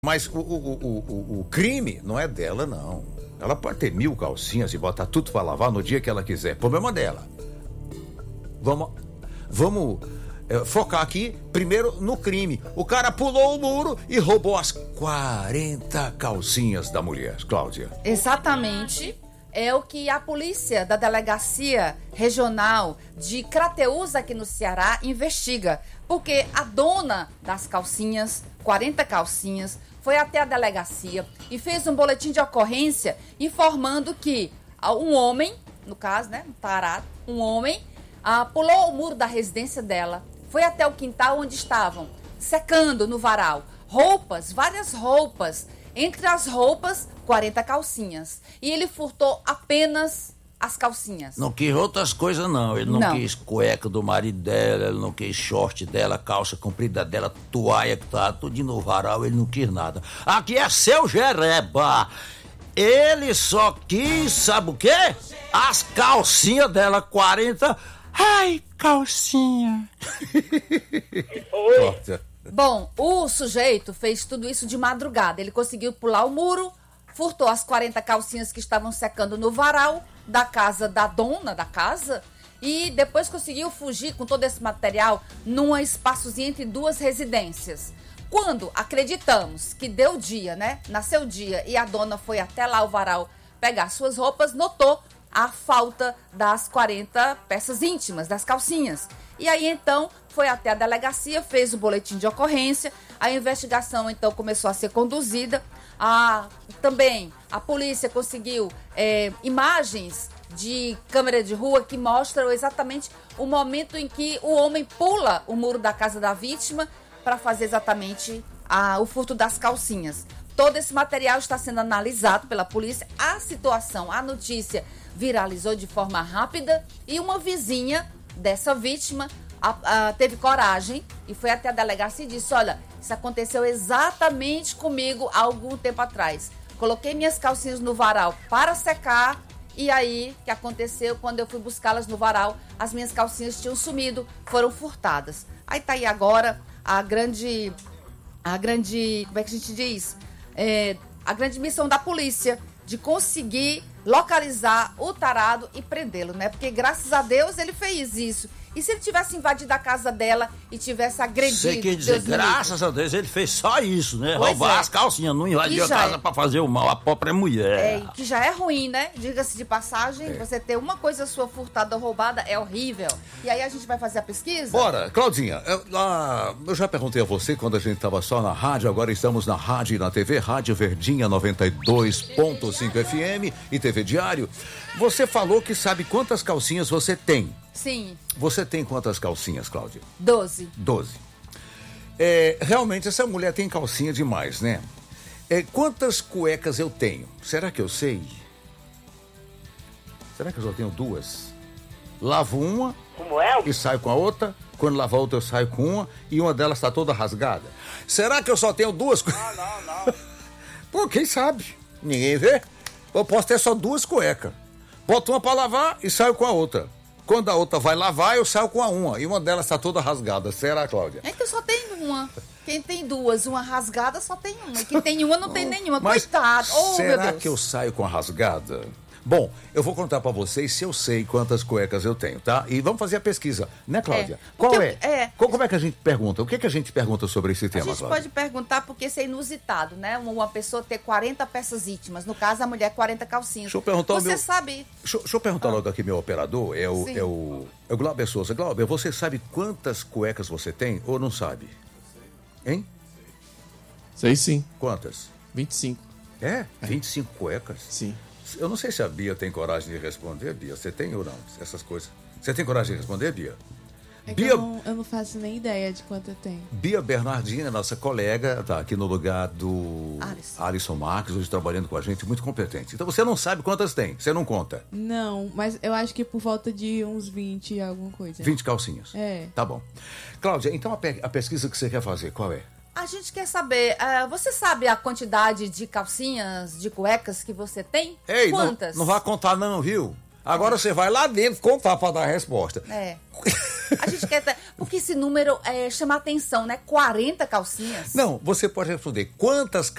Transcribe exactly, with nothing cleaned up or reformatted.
Mas o, o, o, o, o crime não é dela, não. Ela pode ter mil calcinhas e botar tudo pra lavar no dia que ela quiser. Problema dela. Vamos, vamos é, focar aqui primeiro no crime. O cara pulou o muro e roubou as quarenta calcinhas da mulher. Cláudia. Exatamente. É o que a polícia da Delegacia Regional de Crateús aqui no Ceará investiga. Porque a dona das calcinhas, quarenta calcinhas, foi até a delegacia e fez um boletim de ocorrência informando que um homem, no caso, né, um tarado, um homem, ah, pulou o muro da residência dela, foi até o quintal onde estavam secando no varal roupas, várias roupas, entre as roupas, quarenta calcinhas. E ele furtou apenas as calcinhas. Não quis outras coisas, não. Ele não, não quis cueca do marido dela, ele não quis short dela, calça comprida dela, toalha que tá tudo no varal, ele não quis nada. Aqui é seu Jereba. Ele só quis, sabe o quê? As calcinhas dela, quarenta. Ai, calcinha. Oi. Bom, o sujeito fez tudo isso de madrugada. Ele conseguiu pular o muro, furtou as quarenta calcinhas que estavam secando no varal da casa da dona da casa e depois conseguiu fugir com todo esse material num espaçozinho entre duas residências. Quando acreditamos que deu dia, né? Nasceu o dia e a dona foi até lá o varal pegar suas roupas, notou a falta das quarenta peças íntimas, das calcinhas. E aí, então, foi até a delegacia, fez o boletim de ocorrência, a investigação, então, começou a ser conduzida. A, também, a polícia conseguiu é, imagens de câmera de rua que mostram exatamente o momento em que o homem pula o muro da casa da vítima para fazer exatamente a, o furto das calcinhas. Todo esse material está sendo analisado pela polícia. A situação, a notícia viralizou de forma rápida e uma vizinha dessa vítima a, a, teve coragem e foi até a delegacia e disse: olha, isso aconteceu exatamente comigo há algum tempo atrás. Coloquei minhas calcinhas no varal para secar e aí, o que aconteceu? Quando eu fui buscá-las no varal, as minhas calcinhas tinham sumido, foram furtadas. Aí tá aí agora a grande, a grande, como é que a gente diz? É, a grande missão da polícia de conseguir localizar o tarado e prendê-lo, né? Porque graças a Deus ele fez isso. E se ele tivesse invadido a casa dela e tivesse agredido... Você quer dizer, Deus graças a Deus ele fez só isso, né? Pois Roubar é. as calcinhas, não invadir a casa é. pra fazer o mal à própria mulher. É, que já é ruim, né? Diga-se de passagem, É. você ter uma coisa sua furtada ou roubada é horrível. E aí a gente vai fazer a pesquisa? Bora, Claudinha, eu, ah, eu já perguntei a você quando a gente estava só na rádio, agora estamos na rádio e na T V, Rádio Verdinha noventa e dois ponto cinco F M e T V Diário. Você falou que sabe quantas calcinhas você tem. Sim. Você tem quantas calcinhas, Cláudia? Doze. Doze. É, realmente, essa mulher tem calcinha demais, né? É, quantas cuecas eu tenho? Será que eu sei? Será que eu só tenho duas? Lavo uma Como é? e saio com a outra. Quando lavo a outra, eu saio com uma e uma delas está toda rasgada. Será que eu só tenho duas cuecas? Não, não, não. Pô, quem sabe? Ninguém vê. Eu posso ter só duas cuecas. Boto uma para lavar e saio com a outra. Quando a outra vai lavar, eu saio com a uma. E uma delas está toda rasgada. Será, Cláudia? É que eu só tenho uma. Quem tem duas, uma rasgada, só tem uma. E quem tem uma, não tem nenhuma. Mas Coitado. Oh, meu será Deus. que eu saio com a rasgada? Bom, eu vou contar pra vocês se eu sei quantas cuecas eu tenho, tá? E vamos fazer a pesquisa, né, Cláudia? É, Qual porque é? eu- é. Qual- Como é que a gente pergunta? O que, que a gente pergunta sobre esse A tema, gente Cláudia? pode perguntar porque isso é inusitado, né? Uma pessoa ter quarenta peças íntimas. No caso, a mulher, quarenta calcinhas. Deixa eu perguntar ao Você meu- sabe... Deixa, eu- deixa eu perguntar logo aqui, meu operador, é o, Sim. é o, é o Glauber Souza. Glauber, você sabe quantas cuecas você tem ou não sabe? Hein? Sei sim, Quantas? vinte e cinco. É? vinte e cinco cuecas? Sim. Eu não sei se a Bia tem coragem de responder, Bia. Você tem ou não? Essas coisas. Você tem coragem de responder, Bia? É que Bia, eu, não, eu não faço nem ideia de quanto eu tenho. Bia Bernardina, nossa colega, tá aqui no lugar do Alisson. Alisson Marques, hoje trabalhando com a gente, muito competente. Então você não sabe quantas tem, você não conta. Não, mas eu acho que por volta de uns vinte, alguma coisa. vinte calcinhas. É. Tá bom. Cláudia, então a, pe- a pesquisa que você quer fazer, qual é? A gente quer saber, ah, você sabe a quantidade de calcinhas, de cuecas que você tem? Ei, não, Quantas? não vai contar não, viu? Agora você vai lá dentro contar pra dar a resposta. É. A gente quer ter... Porque esse número é, chama atenção, né? quarenta calcinhas. Não, você pode responder quantas